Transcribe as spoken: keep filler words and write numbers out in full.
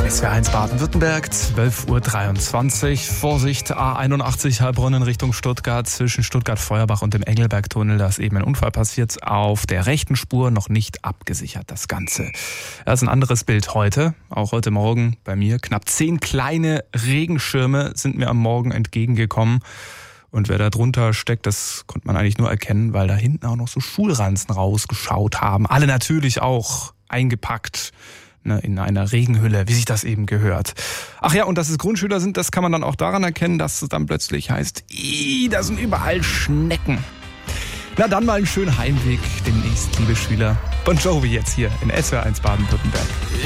S W R eins Baden-Württemberg, zwölf Uhr dreiundzwanzig. Vorsicht, A einundachtzig Heilbronn in Richtung Stuttgart, zwischen Stuttgart-Feuerbach und dem Engelbergtunnel. Da ist eben ein Unfall passiert. Auf der rechten Spur noch nicht abgesichert, das Ganze. Das ist ein anderes Bild heute, auch heute Morgen bei mir. Knapp zehn kleine Regenschirme sind mir am Morgen entgegengekommen. Und wer da drunter steckt, das konnte man eigentlich nur erkennen, weil da hinten auch noch so Schulranzen rausgeschaut haben. Alle natürlich auch eingepackt in einer Regenhülle, wie sich das eben gehört. Ach ja, und dass es Grundschüler sind, das kann man dann auch daran erkennen, dass es dann plötzlich heißt, Ih, da sind überall Schnecken. Na dann mal einen schönen Heimweg demnächst, liebe Schüler. Bon Jovi jetzt hier in S W R eins Baden-Württemberg.